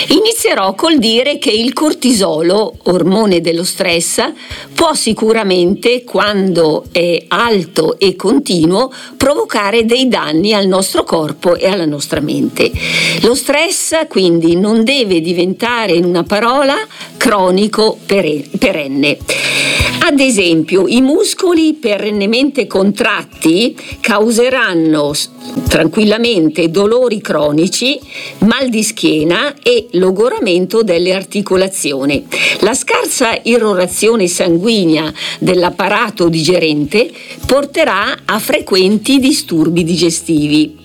Inizierò col dire che il cortisolo, ormone dello stress, può sicuramente, quando è alto e continuo, provocare dei danni al nostro corpo e alla nostra mente. Lo stress quindi non deve diventare, in una parola, cronico perenne. Ad esempio, i muscoli perennemente contratti causeranno tranquillamente dolori cronici, mal di schiena e logoramento delle articolazioni. La scarsa irrorazione sanguigna dell'apparato digerente porterà a frequenti disturbi digestivi.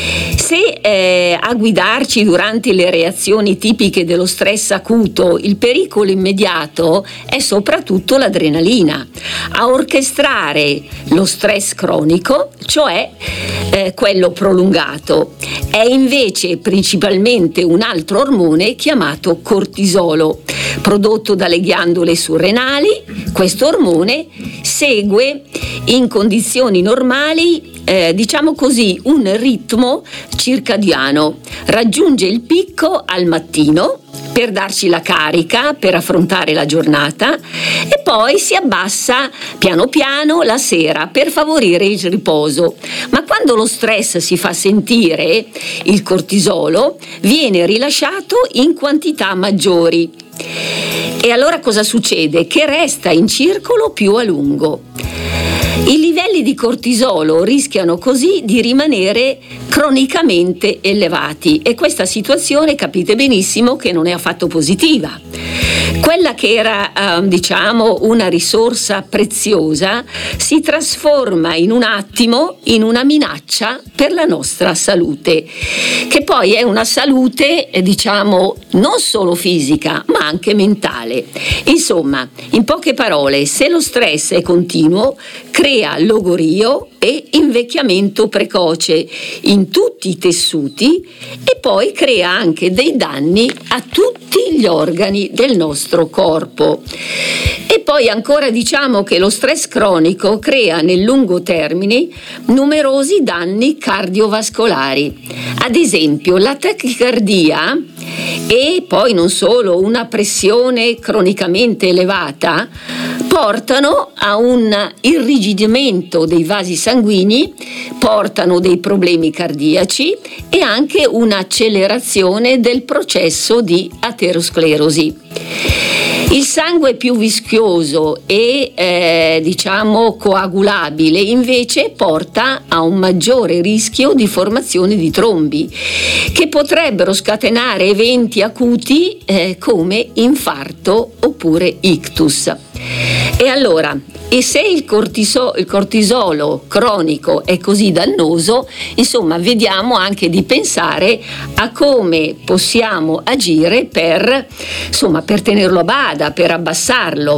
Se a guidarci durante le reazioni tipiche dello stress acuto il pericolo immediato è soprattutto l'adrenalina, a orchestrare lo stress cronico, cioè quello prolungato, è invece principalmente un altro ormone chiamato cortisolo, prodotto dalle ghiandole surrenali. Questo ormone segue in condizioni normali diciamo così, un ritmo circadiano, raggiunge il picco al mattino per darci la carica per affrontare la giornata e poi si abbassa piano piano la sera per favorire il riposo. Ma quando lo stress si fa sentire, il cortisolo viene rilasciato in quantità maggiori. E allora cosa succede? Che resta in circolo più a lungo. I livelli di cortisolo rischiano così di rimanere cronicamente elevati e questa situazione capite benissimo che non è affatto positiva. Quella che era diciamo una risorsa preziosa si trasforma in un attimo in una minaccia per la nostra salute, che poi è una salute diciamo non solo fisica ma anche mentale. Insomma, in poche parole, se lo stress è continuo crea logorio e invecchiamento precoce in tutti i tessuti e poi crea anche dei danni a tutti gli organi del nostro corpo. E poi ancora diciamo che lo stress cronico crea nel lungo termine numerosi danni cardiovascolari. Ad esempio la tachicardia e poi non solo una pressione cronicamente elevata portano a un irrigidimento dei vasi sanguigni, portano dei problemi cardiaci e anche un'accelerazione del processo di aterosclerosi. Il sangue più vischioso e diciamo coagulabile invece porta a un maggiore rischio di formazione di trombi che potrebbero scatenare eventi acuti come infarto oppure ictus. E allora, e se il cortisolo cronico è così dannoso, insomma, vediamo anche di pensare a come possiamo agire per tenerlo a bada, per abbassarlo.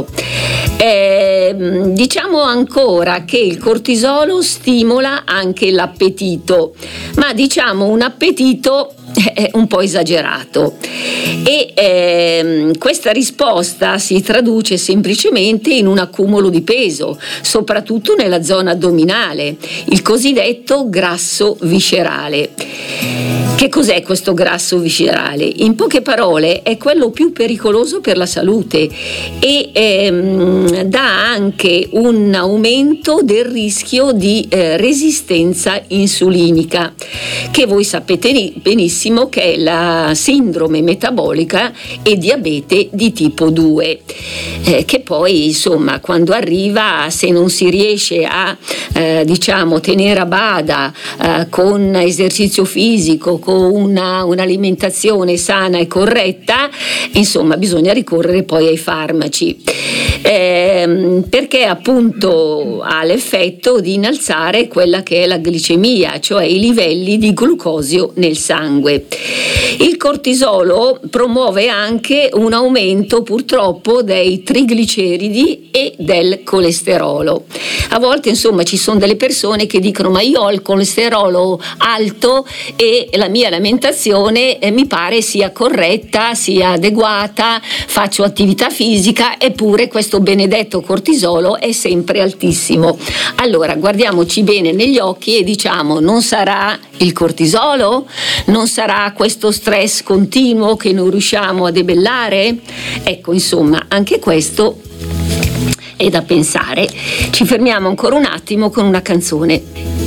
Diciamo ancora che il cortisolo stimola anche l'appetito, ma diciamo un appetito un po' esagerato e questa risposta si traduce semplicemente in un accumulo di peso, soprattutto nella zona addominale, il cosiddetto grasso viscerale. Che cos'è questo grasso viscerale? In poche parole è quello più pericoloso per la salute e dà anche un aumento del rischio di resistenza insulinica, che voi sapete benissimo che è la sindrome metabolica e diabete di tipo 2, che poi insomma quando arriva, se non si riesce a tenere a bada con esercizio fisico, con un'alimentazione sana e corretta, insomma bisogna ricorrere poi ai farmaci, perché appunto ha l'effetto di innalzare quella che è la glicemia, cioè i livelli di glucosio nel sangue. Il cortisolo promuove anche un aumento purtroppo dei trigliceridi e del colesterolo. A volte insomma ci sono delle persone che dicono: ma io ho il colesterolo alto e la mia alimentazione mi pare sia corretta, sia adeguata, faccio attività fisica, eppure questo questo benedetto cortisolo è sempre altissimo. Allora guardiamoci bene negli occhi e diciamo: non sarà il cortisolo? Non sarà questo stress continuo che non riusciamo a debellare? Ecco, insomma, anche questo è da pensare. Ci fermiamo ancora un attimo con una canzone.